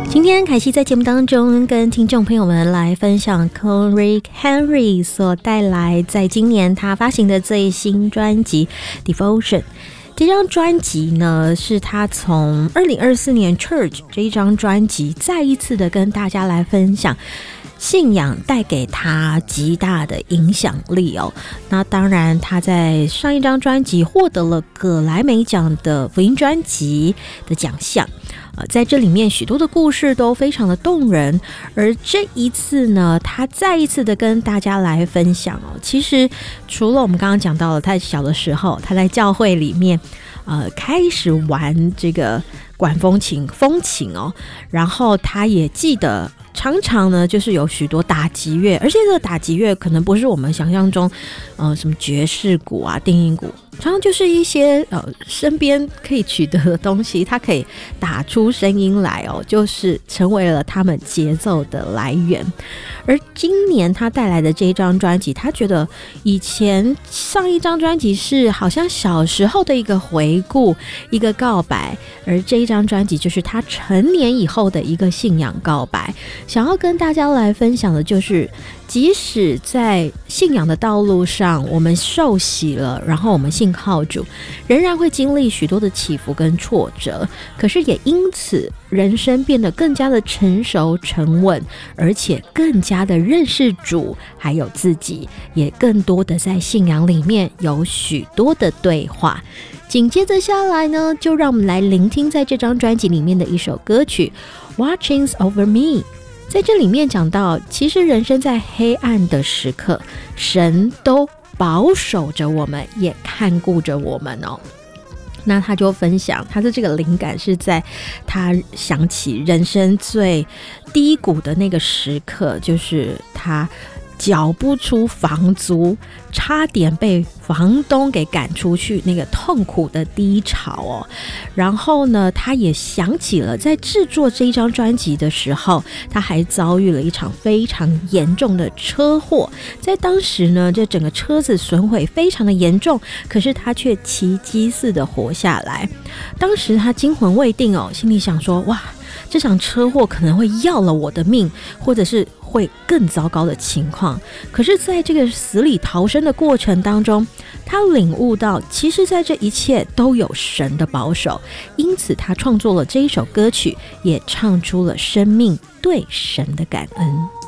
今天凯西在节目当中跟听众朋友们来分享 Rick Henry 所带来在今年他发行的最新专辑 Devotion。 这张专辑呢，是他从2024年 Church 这一张专辑再一次的跟大家来分享信仰带给他极大的影响力哦。那当然他在上一张专辑获得了葛莱美奖的福音专辑的奖项，在这里面许多的故事都非常的动人，而这一次呢，他再一次的跟大家来分享哦。其实除了我们刚刚讲到了他小的时候，他在教会里面开始玩这个管风琴哦，然后他也记得常常呢就是有许多打击乐，而且这个打击乐可能不是我们想象中什么爵士鼓啊、定音鼓，常常就是一些身边可以取得的东西，它可以打出声音来哦，就是成为了他们节奏的来源。而今年他带来的这一张专辑，他觉得以前上一张专辑是好像小时候的一个回顾、一个告白，而这一张专辑就是他成年以后的一个信仰告白。想要跟大家来分享的就是，即使在信仰的道路上我们受洗了，然后我们信靠主，仍然会经历许多的起伏跟挫折，可是也因此人生变得更加的成熟沉稳，而且更加的认识主还有自己，也更多的在信仰里面有许多的对话。紧接着下来呢，就让我们来聆听在这张专辑里面的一首歌曲 Watching Over Me。在这里面讲到，其实人生在黑暗的时刻，神都保守着我们，也看顾着我们哦。那他就分享他的这个灵感是在他想起人生最低谷的那个时刻，就是他缴不出房租，差点被房东给赶出去，那个痛苦的低潮哦。然后呢，他也想起了在制作这一张专辑的时候，他还遭遇了一场非常严重的车祸。在当时呢，这整个车子损毁非常的严重，可是他却奇迹似的活下来。当时他惊魂未定哦，心里想说，哇，这场车祸可能会要了我的命，或者是会更糟糕的情况。可是在这个死里逃生的过程当中，他领悟到其实在这一切都有神的保守，因此他创作了这一首歌曲，也唱出了生命对神的感恩。